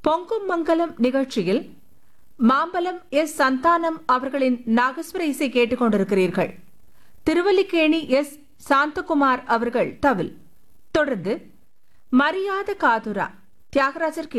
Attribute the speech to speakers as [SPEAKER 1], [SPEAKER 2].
[SPEAKER 1] பொங்கும் மங்கலம் நிகழ்ச்சியில் மாம்பலம் எஸ் சந்தானம் அவர்களின் நாகஸ்வர இசை கேட்டுக் கொண்டிருக்கிறீர்கள். திருவல்லிக்கேணி எஸ் சாந்தகுமார் அவர்கள் தவில். தொடர்ந்து மரியாத காதுரா தியாகராஜர்